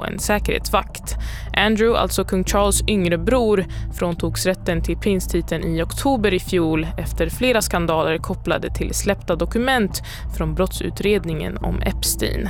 på en säkerhetsvakt. Andrew, alltså kung Charles yngre bror, fråntogs rätten till prinstiteln i oktober i fjol efter flera skandaler kopplade till släppta dokument från brottsutredningen om Epstein.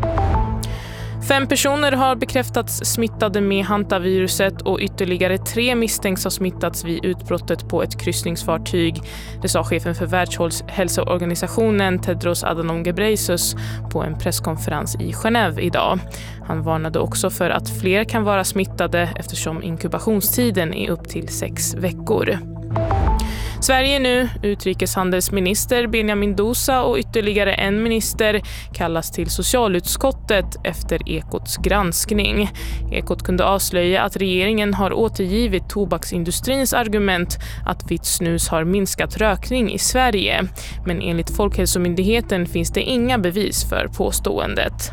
5 personer har bekräftats smittade med hantaviruset och ytterligare 3 misstänks ha smittats vid utbrottet på ett kryssningsfartyg. Det sa chefen för Världshälsoorganisationen Tedros Adhanom Ghebreyesus på en presskonferens i Genève idag. Han varnade också för att fler kan vara smittade eftersom inkubationstiden är upp till 6 veckor. Sverige nu, utrikeshandelsminister Benjamin Dousa och ytterligare en minister kallas till socialutskottet efter Ekots granskning. Ekot kunde avslöja att regeringen har återgivit tobaksindustrins argument att vitt snus har minskat rökning i Sverige. Men enligt Folkhälsomyndigheten finns det inga bevis för påståendet.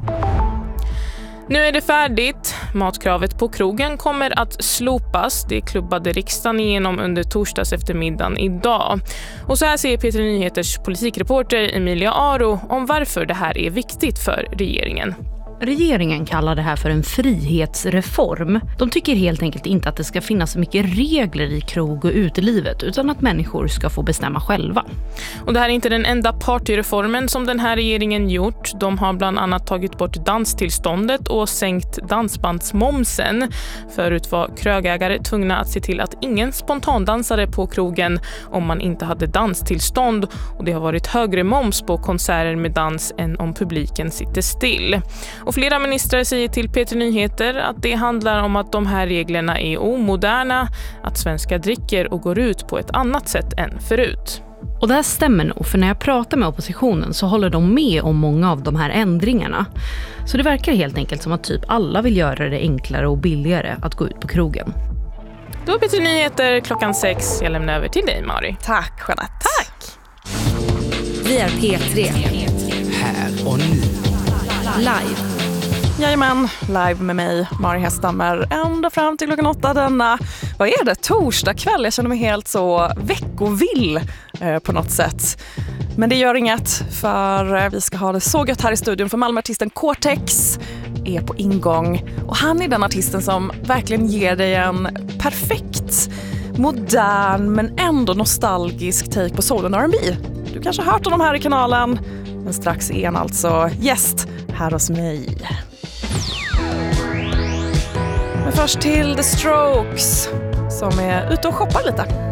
Nu är det färdigt. Matkravet på krogen kommer att slopas. Det klubbade riksdagen igenom under torsdags eftermiddagen idag. Och så här säger P3 Nyheters politikreporter Emilia Aro om varför det här är viktigt för regeringen. Regeringen kallar det här för en frihetsreform. De tycker helt enkelt inte att det ska finnas så mycket regler i krog- och utelivet utan att människor ska få bestämma själva. Och det här är inte den enda partyreformen som den här regeringen gjort. De har bland annat tagit bort danstillståndet och sänkt dansbandsmomsen. Förut var krögägare tvungna att se till att ingen spontandansade på krogen om man inte hade danstillstånd. Och det har varit högre moms på konserter med dans än om publiken sitter still. Och flera ministrar säger till P3 Nyheter att det handlar om att de här reglerna är omoderna, att svenskar dricker och går ut på ett annat sätt än förut. Och det här stämmer nog, för när jag pratar med oppositionen så håller de med om många av de här ändringarna. Så det verkar helt enkelt som att typ alla vill göra det enklare och billigare att gå ut på krogen. Då är P3 Nyheter 6:00. Jag lämnar över till dig, Mari. Tack, Jeanette. Tack! Vi är P3. Här och nu. Live. Jajamän, live med mig, Mari Hästhammer, ända fram till 8 denna, vad är det, torsdag kväll. Jag känner mig helt så veckovill på något sätt. Men det gör inget, för vi ska ha det så gött här i studion, för Malmöartisten Cortex är på ingång. Och han är den artisten som verkligen ger dig en perfekt, modern men ändå nostalgisk take på soul och R&B. Du kanske har hört honom här i kanalen, men strax är han alltså gäst här hos mig. Men först till The Strokes som är ute och shoppar lite.